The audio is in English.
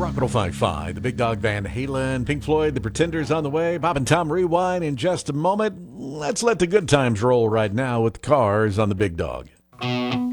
Rock 105.5, the Big Dog Van Halen, Pink Floyd, the Pretenders on the way. Bob and Tom Rewind in just a moment. Let's let the good times roll right now with Cars on the Big Dog.